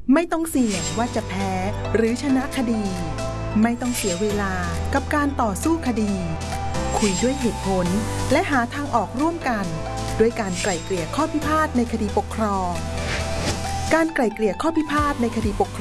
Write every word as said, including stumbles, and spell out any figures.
ไม่ต้องเสี่ยงว่าจะแพ้หรือชนะคดีไม่ต้องเสียเวลากับการต่อสู้คดีคุยด้วยเหตุผลและหาทางออกร่วมกันด้วยการไกล่เกลี่ยข้อพิพาทในคดีปกครองการไกล่เกลี่ยข้อพิพาทในคดีปกครอง